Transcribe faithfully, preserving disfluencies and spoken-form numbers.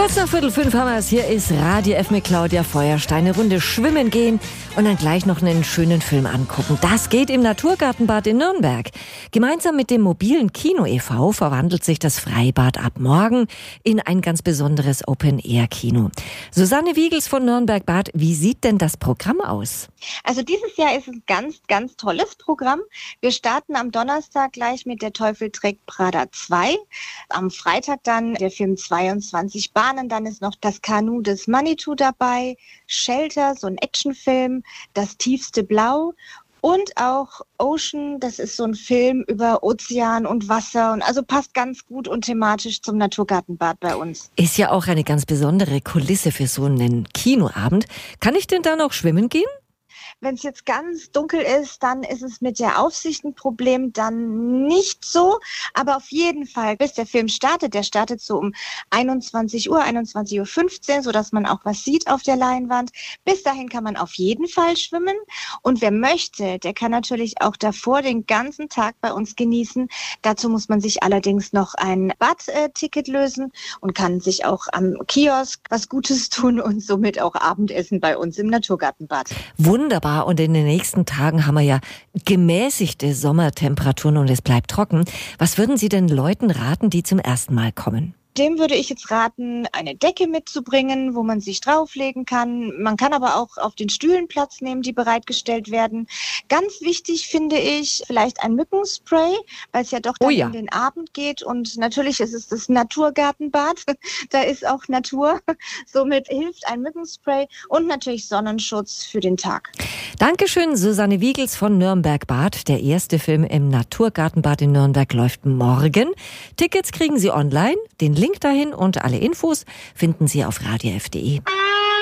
Kurz nach Viertel fünf haben wir es. Hier ist Radio F mit Claudia Feuerstein. Eine Runde schwimmen gehen und dann gleich noch einen schönen Film angucken. Das geht im Naturgartenbad in Nürnberg. Gemeinsam mit dem mobilen Kino e V verwandelt sich das Freibad ab morgen in ein ganz besonderes Open-Air-Kino. Susanne Wiegels von Nürnberg Bad, wie sieht denn das Programm aus? Also dieses Jahr ist es ein ganz, ganz tolles Programm. Wir starten am Donnerstag gleich mit Der Teufel trägt Prada zwei. Am Freitag dann der Film zweiundzwanzig Bahnen. Dann ist noch Das Kanu des Manitou dabei, Shelter, so ein Actionfilm, Das tiefste Blau und auch Ocean, das ist so ein Film über Ozean und Wasser und also passt ganz gut und thematisch zum Naturgartenbad bei uns. Ist ja auch eine ganz besondere Kulisse für so einen Kinoabend. Kann ich denn da noch schwimmen gehen? Wenn es jetzt ganz dunkel ist, dann ist es mit der Aufsicht ein Problem, dann nicht so. Aber auf jeden Fall, bis der Film startet, der startet so um einundzwanzig Uhr, einundzwanzig Uhr fünfzehn, sodass man auch was sieht auf der Leinwand. Bis dahin kann man auf jeden Fall schwimmen. Und wer möchte, der kann natürlich auch davor den ganzen Tag bei uns genießen. Dazu muss man sich allerdings noch ein Badticket lösen und kann sich auch am Kiosk was Gutes tun und somit auch Abendessen bei uns im Naturgartenbad. Wunderbar. Und in den nächsten Tagen haben wir ja gemäßigte Sommertemperaturen und es bleibt trocken. Was würden Sie denn Leuten raten, die zum ersten Mal kommen? Dem würde ich jetzt raten, eine Decke mitzubringen, wo man sich drauflegen kann. Man kann aber auch auf den Stühlen Platz nehmen, die bereitgestellt werden. Ganz wichtig finde ich vielleicht ein Mückenspray, weil es ja doch dann oh ja. in den Abend geht. Und natürlich ist es das Naturgartenbad. Da ist auch Natur. Somit hilft ein Mückenspray und natürlich Sonnenschutz für den Tag. Dankeschön, Susanne Wiegels von Nürnberg Bad. Der erste Film im Naturgartenbad in Nürnberg läuft morgen. Tickets kriegen Sie online. Den Link dahin und alle Infos finden Sie auf radio f punkt de.